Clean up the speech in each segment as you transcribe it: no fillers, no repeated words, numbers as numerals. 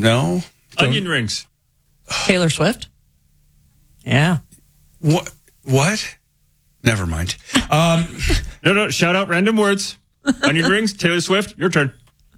No. Onion rings. Taylor Swift? Yeah. What? Never mind. No. Shout out random words. Onion rings, Taylor Swift, your turn.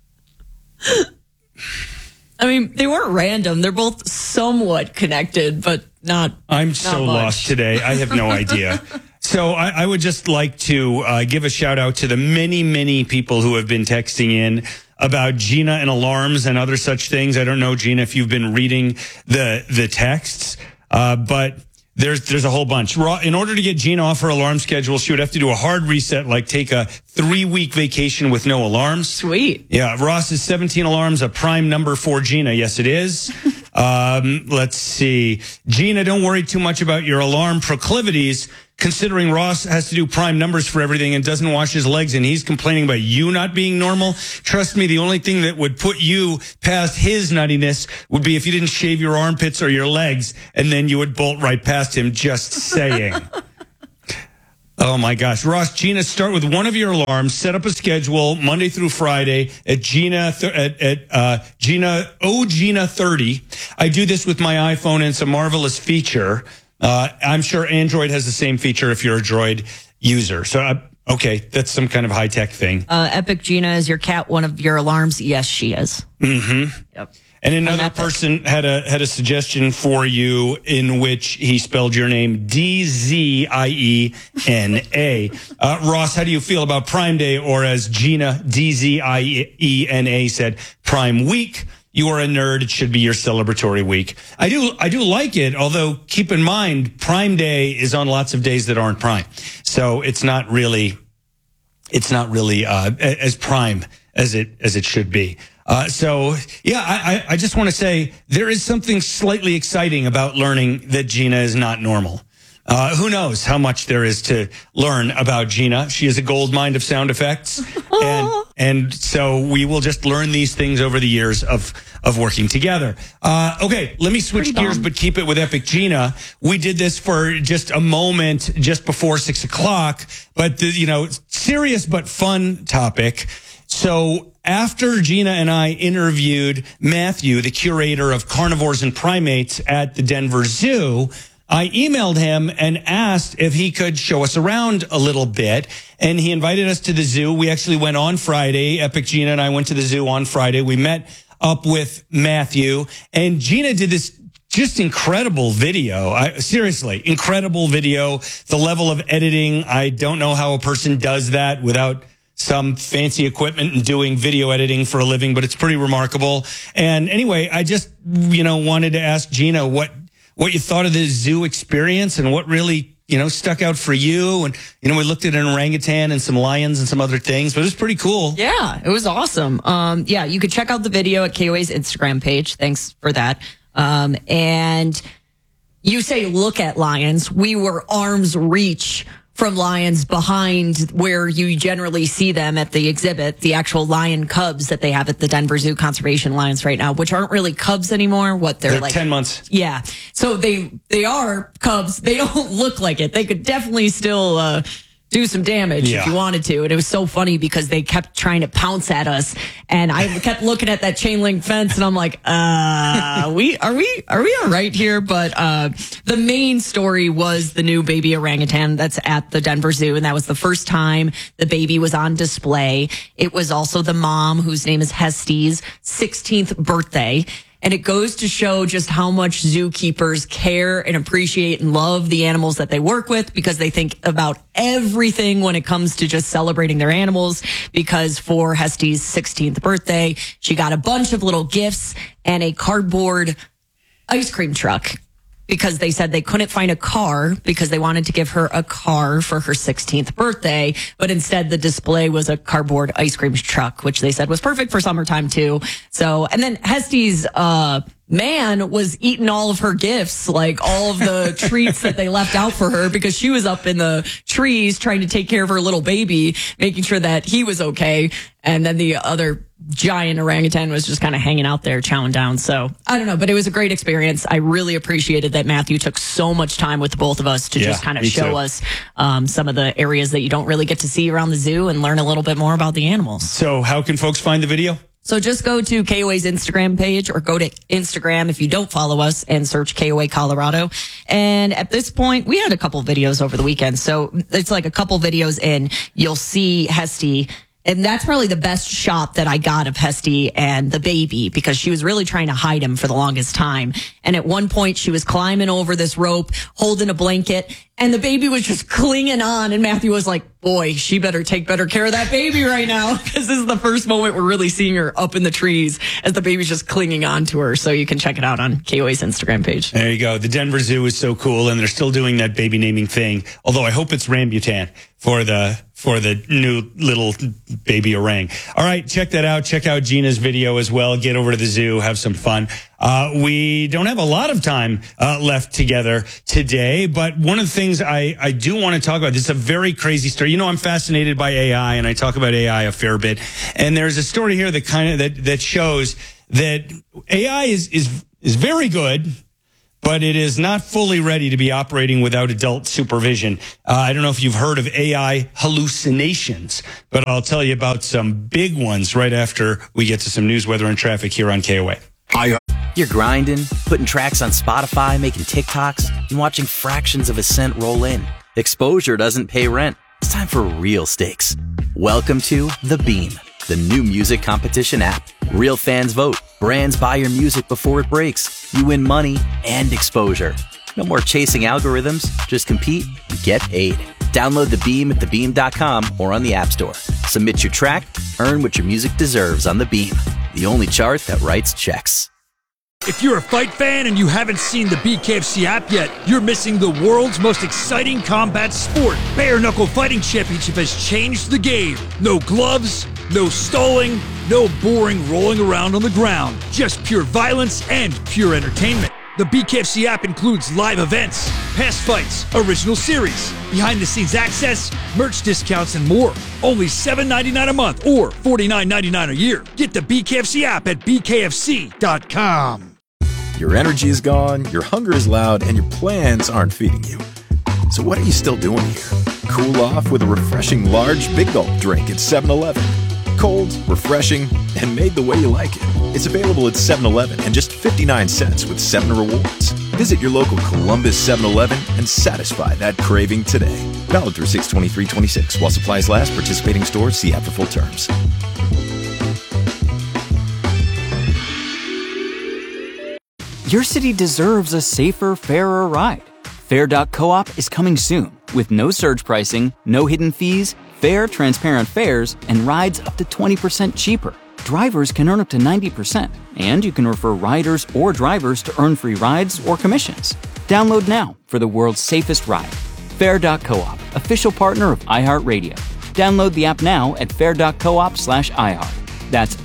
I mean, they weren't random. They're both somewhat connected, but not. I'm so lost today. I have no idea. So I would just like to give a shout out to the many, many people who have been texting in about Gina and alarms and other such things. I don't know, Gina, if you've been reading the texts, but there's a whole bunch. In order to get Gina off her alarm schedule, she would have to do a hard reset, like take a 3-week vacation with no alarms. Sweet. Yeah, Ross is 17 alarms, a prime number for Gina. Yes, it is. Let's see. Gina, don't worry too much about your alarm proclivities, considering Ross has to do prime numbers for everything and doesn't wash his legs, and he's complaining about you not being normal. Trust me, the only thing that would put you past his nuttiness would be if you didn't shave your armpits or your legs, and then you would bolt right past him. Just saying. Oh my gosh. Ross, Gina, start with one of your alarms, set up a schedule Monday through Friday at Gina 30. I do this with my iPhone, and it's a marvelous feature. I'm sure Android has the same feature if you're a Droid user. So, okay, that's some kind of high-tech thing. Epic Gina, is your cat one of your alarms? Yes, she is. Mm-hmm. Yep. And another person had a suggestion for you in which he spelled your name D-Z-I-E-N-A. Ross, how do you feel about Prime Day, or as Gina D-Z-I-E-N-A said, Prime Week? You are a nerd. It should be your celebratory week. I do like it, although keep in mind, Prime Day is on lots of days that aren't prime. So it's not really as prime as it should be. I just want to say there is something slightly exciting about learning that Gina is not normal. Who knows how much there is to learn about Gina. She is a gold mine of sound effects. And so we will just learn these things over the years of working together. Okay, let me switch gears, but keep it with Epic Gina. We did this for just a moment just before 6 o'clock, but serious but fun topic. So after Gina and I interviewed Matthew, the curator of carnivores and primates at the Denver Zoo, I emailed him and asked if he could show us around a little bit. And he invited us to the zoo. We actually went on Friday. Epic Gina and I went to the zoo on Friday. We met up with Matthew, and Gina did this just incredible video. Seriously, incredible video. The level of editing, I don't know how a person does that without some fancy equipment and doing video editing for a living, but it's pretty remarkable. And anyway, I just, wanted to ask Gina what you thought of the zoo experience and what really, stuck out for you. And, we looked at an orangutan and some lions and some other things, but it was pretty cool. Yeah, it was awesome. You could check out the video at KOA's Instagram page. Thanks for that. And you say look at lions. We were arm's reach from lions behind where you generally see them at the exhibit, the actual lion cubs that they have at the Denver Zoo Conservation Lions right now, which aren't really cubs anymore. They're like 10 months. Yeah. So they are cubs. They don't look like it. They could definitely still, do some damage if you wanted to. And it was so funny because they kept trying to pounce at us. And I kept looking at that chain link fence and I'm like, are we all right here? But, the main story was the new baby orangutan that's at the Denver Zoo. And that was the first time the baby was on display. It was also the mom, whose name is Hestes' 16th birthday. And it goes to show just how much zookeepers care and appreciate and love the animals that they work with, because they think about everything when it comes to just celebrating their animals. Because for Hestes' 16th birthday, she got a bunch of little gifts and a cardboard ice cream truck, because they said they couldn't find a car because they wanted to give her a car for her 16th birthday. But instead, the display was a cardboard ice cream truck, which they said was perfect for summertime too. So, and then Hestes, man was eating all of her gifts, like all of the treats that they left out for her, because she was up in the trees trying to take care of her little baby, making sure that he was okay. And then the other giant orangutan was just kind of hanging out there chowing down. So I don't know, but it was a great experience. I really appreciated that Matthew took so much time with both of us to just kind of show us some of the areas that you don't really get to see around the zoo and learn a little bit more about the animals. So how can folks find the video? So just go to KOA's Instagram page or go to Instagram if you don't follow us and search KOA Colorado. And at this point, we had a couple videos over the weekend. So it's like a couple videos in, you'll see Hesty. And that's probably the best shot that I got of Hesty and the baby, because she was really trying to hide him for the longest time. And at one point she was climbing over this rope, holding a blanket, and the baby was just clinging on. And Matthew was like, boy, she better take better care of that baby right now, because this is the first moment we're really seeing her up in the trees as the baby's just clinging on to her. So you can check it out on KOA's Instagram page. There you go. The Denver Zoo is so cool, and they're still doing that baby naming thing. Although I hope it's Rambutan for the new little baby orang. All right, check that out. Check out Gina's video as well. Get over to the zoo, have some fun. We don't have a lot of time left together today, but one of the things I do want to talk about, this is a very crazy story. You know, I'm fascinated by AI, and I talk about AI a fair bit. And there's a story here that shows that AI is very good, but it is not fully ready to be operating without adult supervision. I don't know if you've heard of AI hallucinations, but I'll tell you about some big ones right after we get to some news, weather, and traffic here on KOA. You're grinding, putting tracks on Spotify, making TikToks, and watching fractions of a cent roll in. Exposure doesn't pay rent. It's time for real stakes. Welcome to The Beam, the new music competition app. Real fans vote. Brands buy your music before it breaks. You win money and exposure. No more chasing algorithms. Just compete and get paid. Download The Beam at thebeam.com or on the App Store. Submit your track, earn what your music deserves on The Beam, the only chart that writes checks. If you're a fight fan and you haven't seen the BKFC app yet, you're missing the world's most exciting combat sport. Bare Knuckle Fighting Championship has changed the game. No gloves, no stalling, no boring rolling around on the ground. Just pure violence and pure entertainment. The BKFC app includes live events, past fights, original series, behind-the-scenes access, merch discounts, and more. Only $7.99 a month or $49.99 a year. Get the BKFC app at bkfc.com. Your energy is gone, your hunger is loud, and your plans aren't feeding you. So what are you still doing here? Cool off with a refreshing large Big Gulp drink at 7-Eleven. Cold, refreshing, and made the way you like it. It's available at 7-Eleven and just 59 cents with 7 rewards. Visit your local Columbus 7-Eleven and satisfy that craving today. Valid through 6/23/26. While supplies last, participating stores, see app for full terms. Your city deserves a safer, fairer ride. Fair.coop is coming soon with no surge pricing, no hidden fees, fair, transparent fares, and rides up to 20% cheaper. Drivers can earn up to 90%, and you can refer riders or drivers to earn free rides or commissions. Download now for the world's safest ride. Fair.coop, official partner of iHeartRadio. Download the app now at fair.coop/iHeart. That's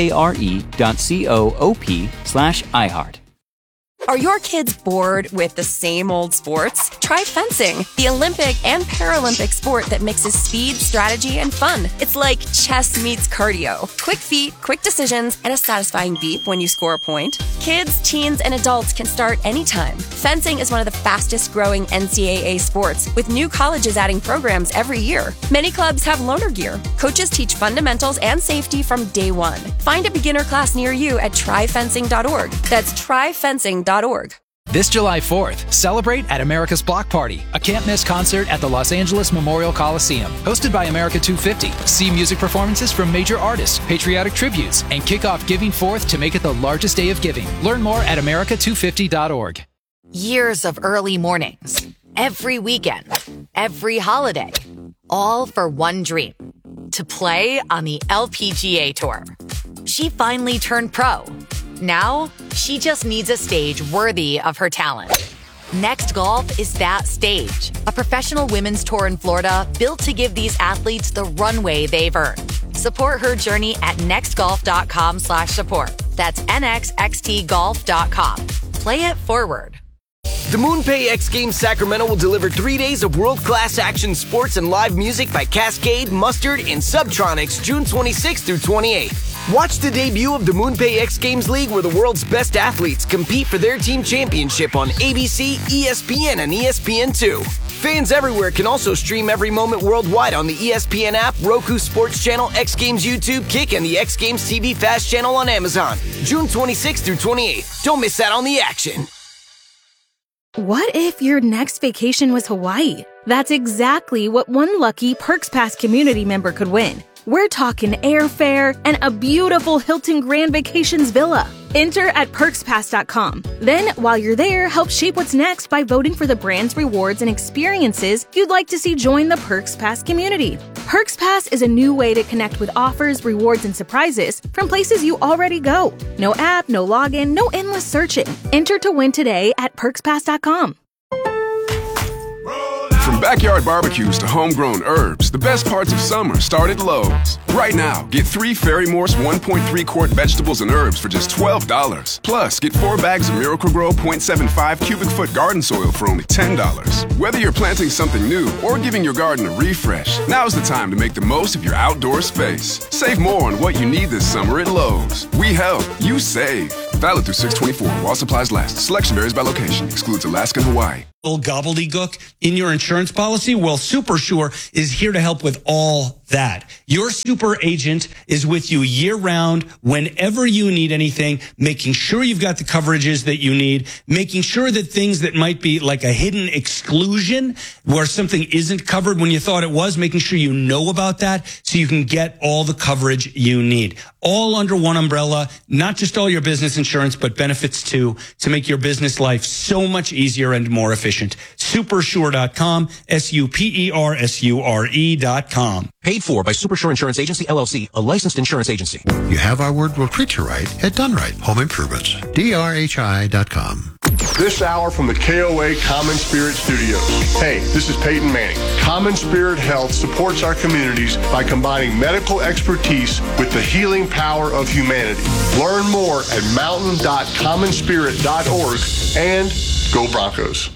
FARE.coop/iHeart. Are your kids bored with the same old sports? Try fencing, the Olympic and Paralympic sport that mixes speed, strategy, and fun. It's like chess meets cardio. Quick feet, quick decisions, and a satisfying beep when you score a point. Kids, teens, and adults can start anytime. Fencing is one of the fastest growing NCAA sports, with new colleges adding programs every year. Many clubs have loaner gear. Coaches teach fundamentals and safety from day one. Find a beginner class near you at tryfencing.org. That's tryfencing.org. This July 4th, celebrate at America's Block Party, a can't-miss concert at the Los Angeles Memorial Coliseum. Hosted by America 250. See music performances from major artists, patriotic tributes, and kick off Giving Forth to make it the largest day of giving. Learn more at america250.org. Years of early mornings, every weekend, every holiday, all for one dream, to play on the LPGA Tour. She finally turned pro. Now, she just needs a stage worthy of her talent. Next Golf is that stage. A professional women's tour in Florida built to give these athletes the runway they've earned. Support her journey at nextgolf.com/support. That's nxxtgolf.com. Play it forward. The MoonPay X Games Sacramento will deliver 3 days of world-class action sports and live music by Cascade, Mustard, and Subtronics June 26th through 28th. Watch the debut of the MoonPay X Games League, where the world's best athletes compete for their team championship on ABC, ESPN, and ESPN2. Fans everywhere can also stream every moment worldwide on the ESPN app, Roku Sports Channel, X Games YouTube, Kick, and the X Games TV Fast Channel on Amazon. June 26th through 28th. Don't miss out on the action. What if your next vacation was Hawaii? That's exactly what one lucky Perks Pass community member could win. We're talking airfare and a beautiful Hilton Grand Vacations villa. Enter at perkspass.com. Then, while you're there, help shape what's next by voting for the brands, rewards, and experiences you'd like to see join the Perks Pass community. Perks Pass is a new way to connect with offers, rewards, and surprises from places you already go. No app, no login, no endless searching. Enter to win today at perkspass.com. From backyard barbecues to homegrown herbs, the best parts of summer start at Lowe's. Right now, get 3 Ferry-Morse 1.3 quart vegetables and herbs for just $12. Plus, get 4 bags of Miracle-Gro 0.75 cubic foot garden soil for only $10. Whether you're planting something new or giving your garden a refresh, now's the time to make the most of your outdoor space. Save more on what you need this summer at Lowe's. We help, you save. Valid through 6/24 while supplies last. Selection varies by location. Excludes Alaska and Hawaii. Gobbledygook in your insurance policy? Well, SuperSure is here to help with all that. Your super agent is with you year round, whenever you need anything, making sure you've got the coverages that you need, making sure that things that might be like a hidden exclusion where something isn't covered when you thought it was, making sure you know about that so you can get all the coverage you need. All under one umbrella, not just all your business insurance, but benefits too, to make your business life so much easier and more efficient. Supersure.com, SuperSure.com. Paid for by Supersure Insurance Agency, LLC, a licensed insurance agency. You have our word, we'll treat you right at Done Right Home Improvements. DRHI.com. This hour from the KOA Common Spirit Studios. Hey, this is Peyton Manning. Common Spirit Health supports our communities by combining medical expertise with the healing power of humanity. Learn more at mountain.commonspirit.org and go Broncos.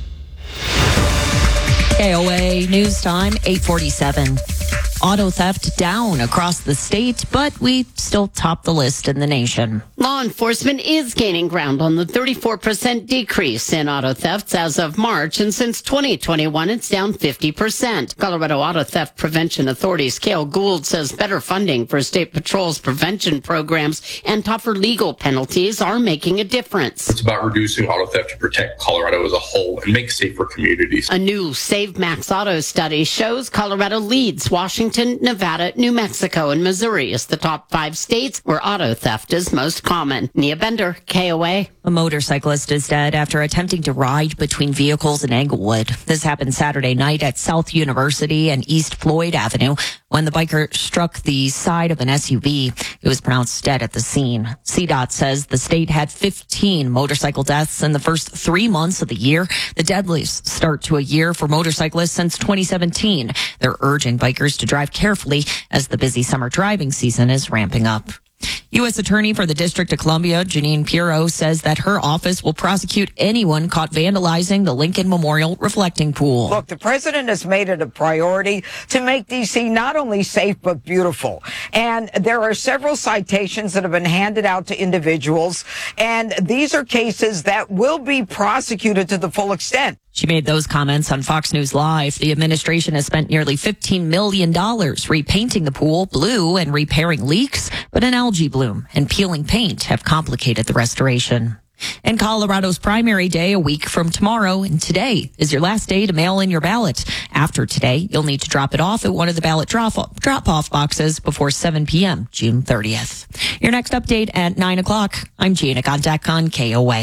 KOA News Time, 8:47. Auto theft down across the state, but we still top the list in the nation. Law enforcement is gaining ground on the 34% decrease in auto thefts as of March, and since 2021, it's down 50%. Colorado Auto Theft Prevention Authority's Cale Gould says better funding for State Patrol's prevention programs and tougher legal penalties are making a difference. It's about reducing auto theft to protect Colorado as a whole and make safer communities. A new Save Max Auto study shows Colorado leads Washington, Nevada, New Mexico, and Missouri as the top 5 states where auto theft is most common. Nia Bender, KOA. A motorcyclist is dead after attempting to ride between vehicles in Englewood. This happened Saturday night at South University and East Floyd Avenue when the biker struck the side of an SUV. He was pronounced dead at the scene. CDOT says the state had 15 motorcycle deaths in the first 3 months of the year, the deadliest start to a year for motorcyclists since 2017. They're urging bikers to drive carefully as the busy summer driving season is ramping up. U.S. Attorney for the District of Columbia, Janine Pirro, says that her office will prosecute anyone caught vandalizing the Lincoln Memorial reflecting pool. Look, the president has made it a priority to make D.C. not only safe but beautiful. And there are several citations that have been handed out to individuals, and these are cases that will be prosecuted to the full extent. She made those comments on Fox News Live. The administration has spent nearly $15 million repainting the pool blue and repairing leaks, but an algae bloom and peeling paint have complicated the restoration. And Colorado's primary day a week from tomorrow, and today is your last day to mail in your ballot. After today, you'll need to drop it off at one of the ballot drop-off boxes before 7 p.m., June 30th. Your next update at 9 o'clock. I'm Gina Kondak on KOA.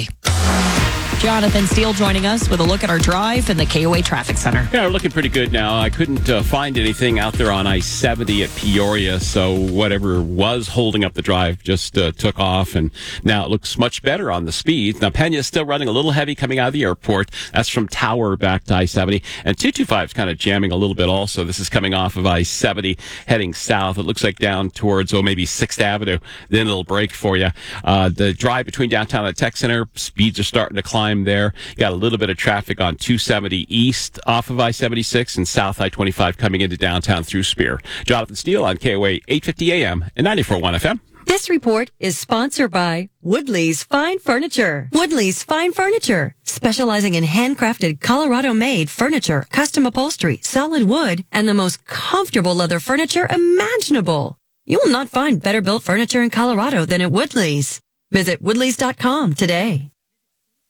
Jonathan Steele joining us with a look at our drive in the KOA Traffic Center. Yeah, we're looking pretty good now. I couldn't find anything out there on I-70 at Peoria, so whatever was holding up the drive just took off, and now it looks much better on the speed. Now, Pena is still running a little heavy coming out of the airport. That's from Tower back to I-70, and 225 is kind of jamming a little bit also. This is coming off of I-70 heading south. It looks like down towards, maybe 6th Avenue. Then it'll break for you. The drive between downtown and the Tech Center, speeds are starting to climb there. You got a little bit of traffic on 270 east off of I-76 and south I-25 coming into downtown through Spear. Jonathan Steele on KOA 850 AM and 94.1 FM. This report is sponsored by Woodley's Fine Furniture. Woodley's Fine Furniture, specializing in handcrafted Colorado-made furniture, custom upholstery, solid wood, and the most comfortable leather furniture imaginable. You will not find better built furniture in Colorado than at Woodley's. Visit woodleys.com today.